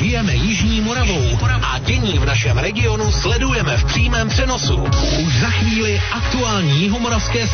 Žijeme Jižní Moravou a dění v našem regionu sledujeme v přímém přenosu. Už za chvíli aktuální jihomoravské